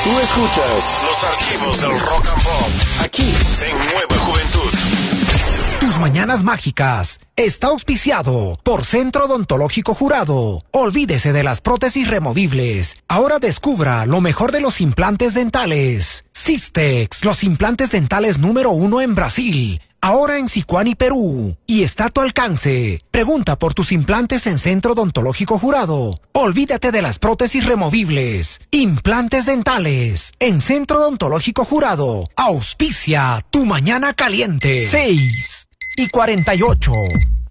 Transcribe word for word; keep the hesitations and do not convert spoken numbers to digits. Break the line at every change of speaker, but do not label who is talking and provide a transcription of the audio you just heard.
Tú escuchas los archivos del Rock and Pop aquí en Nueva Juventud.
Tus mañanas mágicas está auspiciado por Centro Odontológico Jurado. Olvídese de las prótesis removibles. Ahora descubra lo mejor de los implantes dentales. Systex, los implantes dentales número uno en Brasil. Ahora en Sicuani, Perú. Y está a tu alcance. Pregunta por tus implantes en Centro Odontológico Jurado. Olvídate de las prótesis removibles. Implantes dentales en Centro Odontológico Jurado. Auspicia tu mañana caliente. seis y cuarenta y ocho.